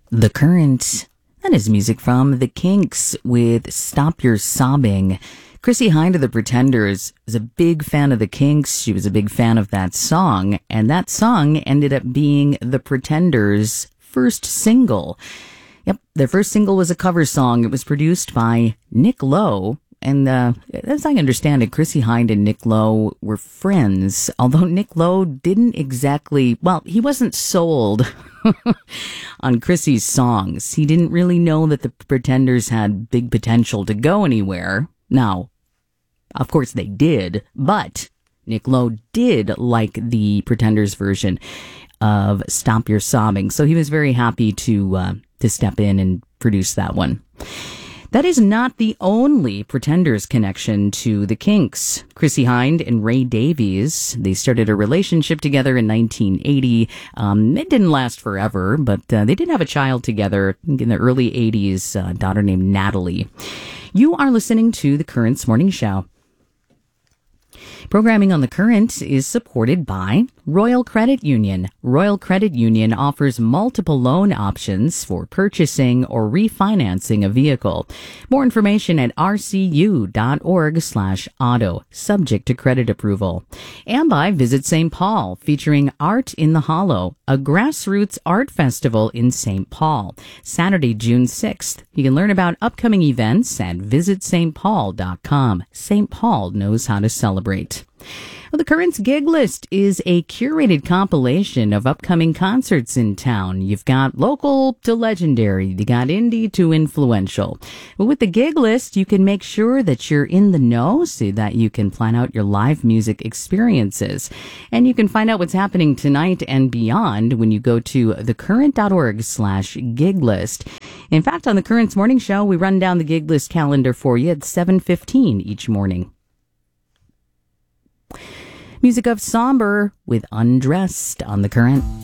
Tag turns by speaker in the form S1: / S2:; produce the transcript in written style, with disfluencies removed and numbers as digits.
S1: The Current. That is music from The Kinks with Stop Your Sobbing. Chrissie Hynde of The Pretenders is a big fan of The Kinks. She was a big fan of that song, and that song ended up being The Pretenders' first single. Yep, their first single was a cover song. It was produced by Nick Lowe. And as I understand it, Chrissie Hynde and Nick Lowe were friends, although Nick Lowe didn't exactly, well, he wasn't sold on Chrissie's songs. He didn't really know that the Pretenders had big potential to go anywhere. Now, of course they did, but Nick Lowe did like the Pretenders version of Stop Your Sobbing, so he was very happy to step in and produce that one. That is not the only Pretenders connection to the Kinks. Chrissie Hynde and Ray Davies, they started a relationship together in 1980. It didn't last forever, but they did have a child together in the early 80s, a daughter named Natalie. You are listening to The Current's Morning Show. Programming on The Current is supported by Royal Credit Union. Royal Credit Union offers multiple loan options for purchasing or refinancing a vehicle. More information at rcu.org/auto, subject to credit approval. And by Visit St. Paul, featuring Art in the Hollow, a grassroots art festival in St. Paul, Saturday, June 6th. You can learn about upcoming events at visitstpaul.com. St. Paul knows how to celebrate. Well, the Current's gig list is a curated compilation of upcoming concerts in town. You've got local to legendary, you got indie to influential. But with the gig list, you can make sure that you're in the know so that you can plan out your live music experiences. And you can find out what's happening tonight and beyond when you go to thecurrent.org/gig list. In fact, on the Current's Morning Show, we run down the gig list calendar for you at 7:15 each morning. Music of Somber with Undressed on The Current.